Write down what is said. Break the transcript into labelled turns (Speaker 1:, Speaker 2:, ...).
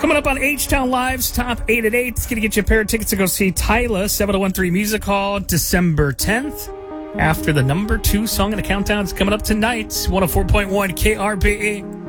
Speaker 1: Coming up on H-Town Live's Top 8 at 8, it's going to get you a pair of tickets to go see Tyla, 7013 Music Hall, December 10th. After the number 2 song in the countdown is coming up tonight, 104.1 KRBE.